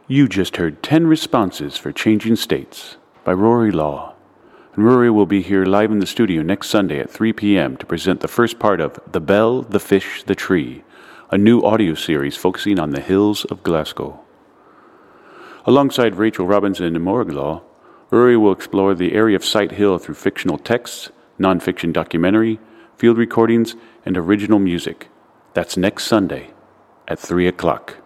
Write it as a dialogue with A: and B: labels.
A: You just heard 10 Responses for Changing States by Rory Law. And Rory will be here live in the studio next Sunday at 3 p.m. to present the first part of The Bell, the Fish, the Tree, a new audio series focusing on the hills of Glasgow. Alongside Rachel Robinson and Morag Law, Rory will explore the area of Sight Hill through fictional texts, non-fiction documentary, field recordings, and original music. That's next Sunday at 3 o'clock.